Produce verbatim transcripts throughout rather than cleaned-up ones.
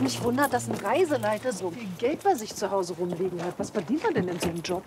mich wundert, dass ein Reiseleiter so viel Geld bei sich zu Hause rumliegen hat. Was verdient er denn in so einem Job?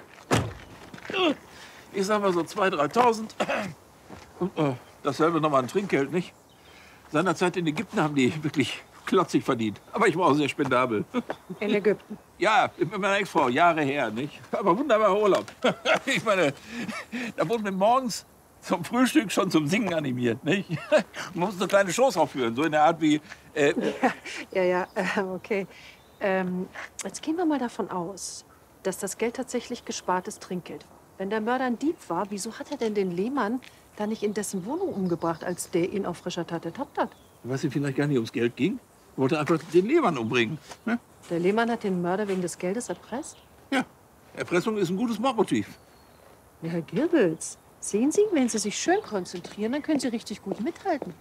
Ich sag mal so zweitausend, dreitausend. Und äh, dasselbe nochmal ein Trinkgeld, nicht? Seinerzeit in Ägypten haben die wirklich klotzig verdient. Aber ich war auch sehr spendabel. In Ägypten? Ja, mit meiner Ex-Frau, Jahre her, nicht? Aber wunderbarer Urlaub. Ich meine, da wurden wir morgens zum Frühstück schon zum Singen animiert, nicht? Man muss so kleine Shows aufführen, so in der Art wie... Äh ja, ja, äh, okay. Ähm, jetzt gehen wir mal davon aus, dass das Geld tatsächlich gespartes Trinkgeld war. Wenn der Mörder ein Dieb war, wieso hat er denn den Lehmann da nicht in dessen Wohnung umgebracht, als der ihn auf frischer Tat ertappt hat? Was ihm vielleicht gar nicht ums Geld ging? Er wollte einfach den Lehmann umbringen. Ne? Der Lehmann hat den Mörder wegen des Geldes erpresst? Ja, Erpressung ist ein gutes Mordmotiv. Ja, Herr Girbels, sehen Sie, wenn Sie sich schön konzentrieren, dann können Sie richtig gut mithalten.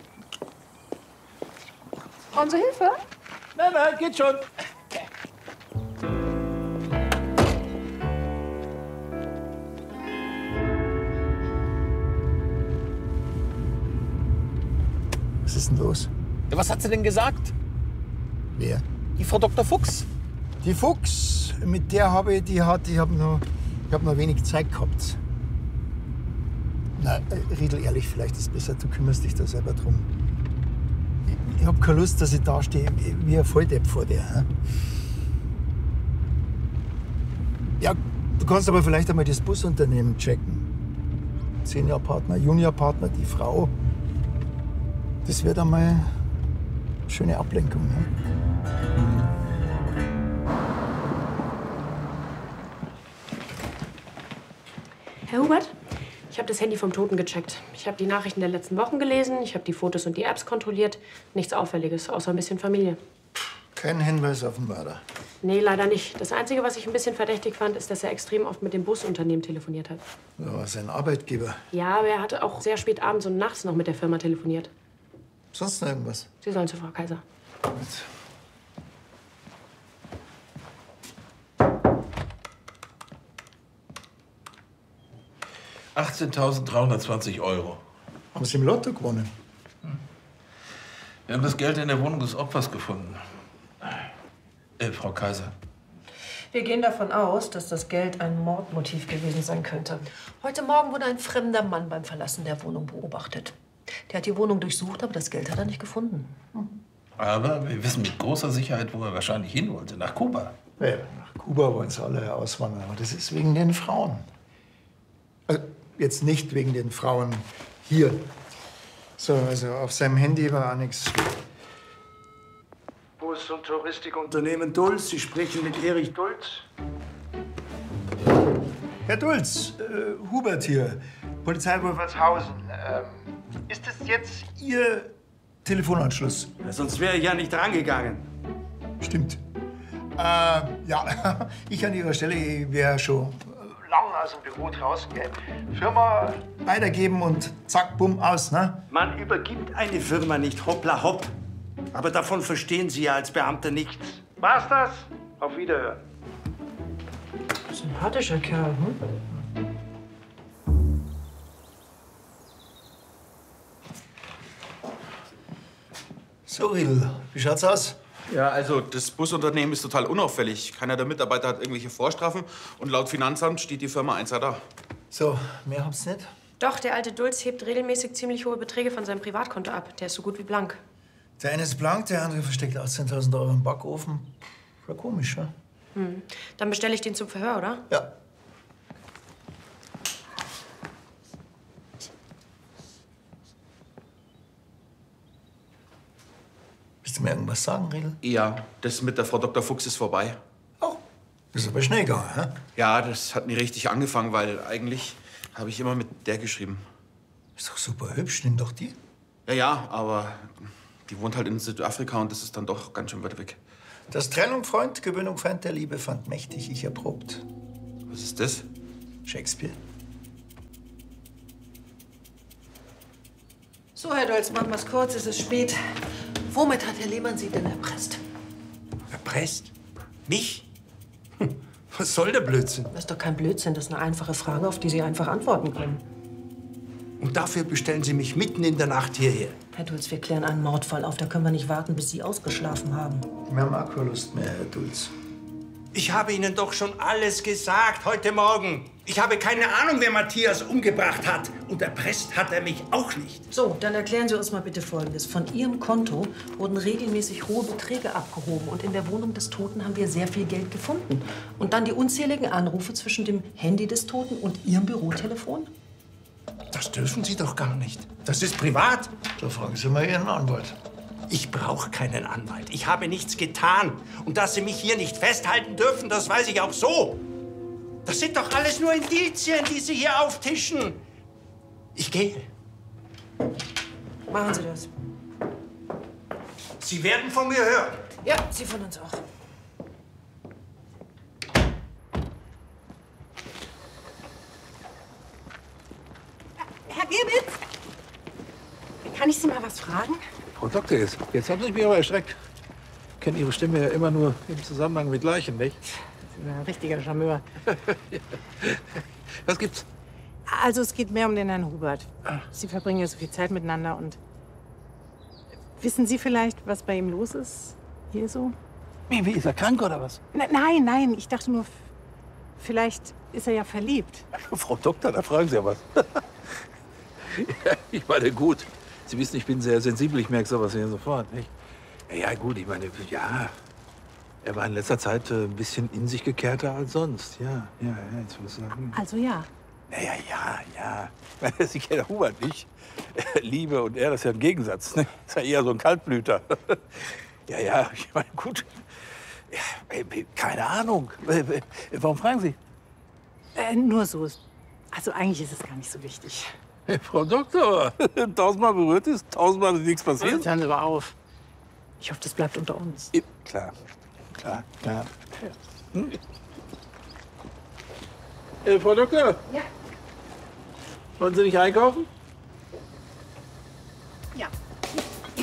Brauchen Sie Hilfe? Nein, nein, geht schon. Was ist denn los? Ja, was hat sie denn gesagt? Wer? Die Frau Doktor Fuchs. Die Fuchs, mit der habe ich, die hat, ich habe noch, ich habe noch wenig Zeit gehabt. Na, äh, Riedel, ehrlich, vielleicht ist es besser, du kümmerst dich da selber drum. Ich, ich habe keine Lust, dass ich da stehe wie ein Volldepp vor dir. Hm? Ja, du kannst aber vielleicht einmal das Busunternehmen checken. Seniorpartner, Juniorpartner, die Frau. Das wird einmal eine schöne Ablenkung. Ne? Herr Hubert, ich habe das Handy vom Toten gecheckt. Ich habe die Nachrichten der letzten Wochen gelesen, ich habe die Fotos und die Apps kontrolliert. Nichts Auffälliges, außer ein bisschen Familie. Kein Hinweis auf den Mörder. Nee, leider nicht. Das Einzige, was ich ein bisschen verdächtig fand, ist, dass er extrem oft mit dem Busunternehmen telefoniert hat. Ja, sein Arbeitgeber. Ja, aber er hatte auch sehr spät abends und nachts noch mit der Firma telefoniert. Sonst noch irgendwas? Sie sollen zu Frau Kaiser. Gut. achtzehntausenddreihundertzwanzig Euro. Haben Sie im Lotto gewonnen? Wir haben das Geld in der Wohnung des Opfers gefunden. Äh, Frau Kaiser. Wir gehen davon aus, dass das Geld ein Mordmotiv gewesen sein könnte. Heute Morgen wurde ein fremder Mann beim Verlassen der Wohnung beobachtet. Der hat die Wohnung durchsucht, aber das Geld hat er nicht gefunden. Aber wir wissen mit großer Sicherheit, wo er wahrscheinlich hin wollte. Nach Kuba. Ja, nach Kuba wollen sie alle auswandern, aber das ist wegen den Frauen. Also jetzt nicht wegen den Frauen hier. So, also auf seinem Handy war auch nichts. Bus- und Touristikunternehmen Dulz. Sie sprechen mit Erich Dulz. Herr Dulz, äh, Hubert hier, Polizei Wolfertshausen. Ähm, ist das jetzt Ihr Telefonanschluss? Ja, sonst wäre ich ja nicht rangegangen. Stimmt. Äh, ja, ich an Ihrer Stelle wäre schon lang aus dem Büro draußen. Gell? Firma weitergeben und zack, bumm, aus, ne? Man übergibt eine Firma nicht hoppla hopp. Aber davon verstehen Sie ja als Beamter nichts. War's das? Auf Wiederhören. Sympathischer Kerl, hm? So, Riedel, wie schaut's aus? Ja, also das Busunternehmen ist total unauffällig. Keiner der Mitarbeiter hat irgendwelche Vorstrafen. Und laut Finanzamt steht die Firma eins A da. So, mehr haben's nicht? Doch, der alte Dulz hebt regelmäßig ziemlich hohe Beträge von seinem Privatkonto ab. Der ist so gut wie blank. Der eine ist blank, der andere versteckt achtzehntausend Euro im Backofen. War komisch, wa? Hm. Dann bestelle ich den zum Verhör, oder? Ja. Willst du mir irgendwas sagen, Riedel? Ja, das mit der Frau Doktor Fuchs ist vorbei. Oh, das ist aber schnell gegangen, hä? Ja, das hat nie richtig angefangen, weil eigentlich habe ich immer mit der geschrieben. Ist doch super hübsch, nimm doch die. Ja, ja, aber die wohnt halt in Südafrika und das ist dann doch ganz schön weit weg. Das Trennung Freund, Gewöhnung Feind der Liebe fand mächtig ich erprobt. Was ist das? Shakespeare. So, Herr Dulz, machen wir's kurz, es ist spät. Womit hat Herr Lehmann Sie denn erpresst? Erpresst? Mich? Hm, was soll der Blödsinn? Das ist doch kein Blödsinn, das ist eine einfache Frage, auf die Sie einfach antworten können. Und dafür bestellen Sie mich mitten in der Nacht hierher. Herr Dulz, wir klären einen Mordfall auf. Da können wir nicht warten, bis Sie ausgeschlafen haben. Wir haben auch keine Lust mehr, Herr Dulz. Ich habe Ihnen doch schon alles gesagt heute Morgen. Ich habe keine Ahnung, wer Matthias umgebracht hat. Und erpresst hat er mich auch nicht. So, dann erklären Sie uns mal bitte Folgendes. Von Ihrem Konto wurden regelmäßig hohe Beträge abgehoben. Und in der Wohnung des Toten haben wir sehr viel Geld gefunden. Und dann die unzähligen Anrufe zwischen dem Handy des Toten und Ihrem Bürotelefon? Das dürfen Sie doch gar nicht. Das ist privat. Da fragen Sie mal Ihren Anwalt. Ich brauche keinen Anwalt. Ich habe nichts getan. Und dass Sie mich hier nicht festhalten dürfen, das weiß ich auch so. Das sind doch alles nur Indizien, die Sie hier auftischen. Ich gehe. Machen Sie das. Sie werden von mir hören. Ja, Sie von uns auch. Herr Gebitz, kann ich Sie mal was fragen? Frau Doktor, jetzt, jetzt haben Sie mich aber erschreckt. Ich kenne Ihre Stimme ja immer nur im Zusammenhang mit Leichen, nicht? Sie sind ein richtiger Charmeur. Was gibt's? Also es geht mehr um den Herrn Hubert. Sie verbringen ja so viel Zeit miteinander und... Wissen Sie vielleicht, was bei ihm los ist? Hier so? Wie, wie, ist er krank oder was? Na, nein, nein, ich dachte nur, vielleicht ist er ja verliebt. Frau Doktor, da fragen Sie ja was. Ja, ich meine, gut. Sie wissen, ich bin sehr sensibel, ich merke sowas hier sofort, nicht? Ja, gut, ich meine, ja. Er war in letzter Zeit äh, ein bisschen in sich gekehrter als sonst. Ja, ja, ja, jetzt würde ich sagen. Also ja. Naja, ja, ja. Ich meine, Sie kennen Hubert nicht. Liebe und er, das ist ja ein Gegensatz. Ne? Das ist ja eher so ein Kaltblüter. Ja, ja, ich meine, gut. Ja, keine Ahnung. Warum fragen Sie? Äh, nur so. Also eigentlich ist es gar nicht so wichtig. Hey, Frau Doktor, tausendmal berührt ist, tausendmal ist nichts passiert. Jetzt hören Sie aber auf. Ich hoffe, das bleibt unter uns. Ja, klar, klar, klar. Hm? Äh, Frau Doktor? Ja. Wollen Sie nicht einkaufen?